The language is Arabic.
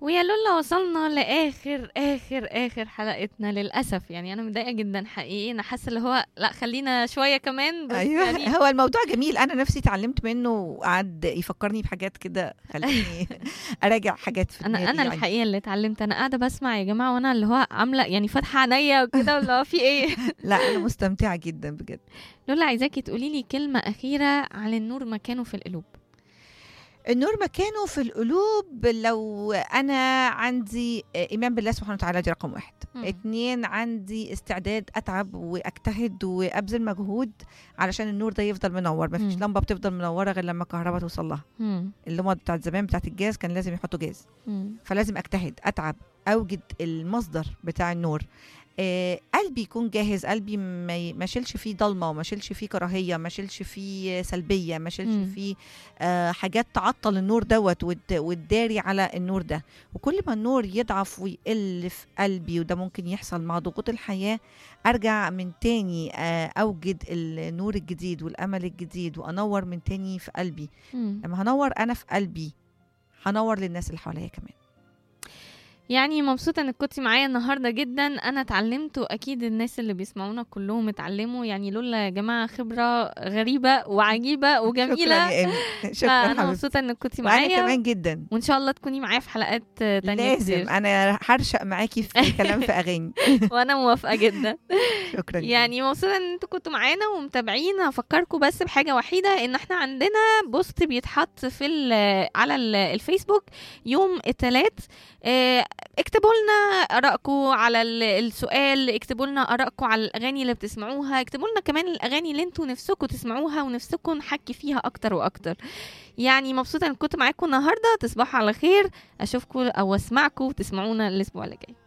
ويا لولا وصلنا لاخر اخر اخر حلقتنا للاسف. يعني انا متضايقه جدا حقيقي، انا حاسه اللي هو لا خلينا شويه كمان بس ايوه يعني. هو الموضوع جميل، انا نفسي اتعلمت منه وقعد يفكرني بحاجات كده خليني اراجع حاجات في انا دماغي يعني. الحقيقه اللي اتعلمت، انا قاعده بسمع يا جماعه وانا اللي هو عامله يعني فاتحه عينيا وكده اللي هو في ايه. لا انا مستمتعه جدا بجد. لولا عايزاكي تقولي لي كلمه اخيره عن النور مكانه في القلوب. النور مكانه في القلوب، لو أنا عندي إيمان بالله سبحانه وتعالى دي رقم 1. مم. 2 عندي استعداد أتعب وأجتهد وأبذل مجهود علشان النور ده يفضل منور. مفيش مم. لمبة بتفضل منورة غير لما الكهرباء توصل لها. مم. اللمبة بتاعت زمان بتاعت الجاز كان لازم يحطوا جاز، مم. فلازم أجتهد أتعب أوجد المصدر بتاع النور. قلبي يكون جاهز، قلبي ما شيلش فيه ضلمه، وما شيلش فيه كراهيه، ما شيلش فيه سلبيه، ما شيلش مم. فيه حاجات تعطل النور دوت وتداري على النور ده. وكل ما النور يضعف ويقل في قلبي، وده ممكن يحصل مع ضغوط الحياه، ارجع من تاني اوجد النور الجديد والامل الجديد وانور من تاني في قلبي. مم. لما هنور انا في قلبي هنور للناس اللي حواليا كمان. يعني مبسوطة انك كنتي معايا النهاردة جدا، انا اتعلمت واكيد الناس اللي بيسمعونا كلهم اتعلموا. يعني لولا يا جماعة خبرة غريبة وعجيبة وجميلة. شكرا يا إيمي. شكرا انا حبيبتي. مبسوطة انك كنتي وانا معايا، كمان جدا. وان شاء الله تكوني معايا في حلقات تانية لازم كتير. انا هرشق معاكي في كلام في اغاني. وانا موافقة جدا. شكرا. يعني مبسوطة ان انتوا كنتوا معانا ومتابعين. هفكركم بس بحاجة وحيدة، ان احنا عندنا بوست بيتحط في على الفيسبوك يوم الثلاث. اكتبوا لنا ارائكم على السؤال، اكتبوا لنا ارائكم على الاغاني اللي بتسمعوها، اكتبوا لنا كمان الاغاني اللي انتوا نفسكم تسمعوها ونفسكم نحكي فيها اكتر واكتر. يعني مبسوطة ان كنت معاكم النهاردة. تصبحوا على خير، اشوفكم او اسمعكم وتسمعونا الاسبوع اللي جاي.